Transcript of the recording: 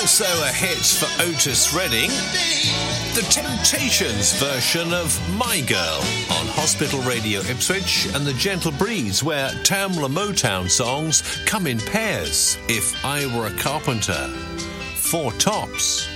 Also a hit for Otis Redding, The Temptations version of My Girl on Hospital Radio Ipswich, and The Gentle Breeze, where Tamla Motown songs come in pairs. If I Were a Carpenter, Four Tops.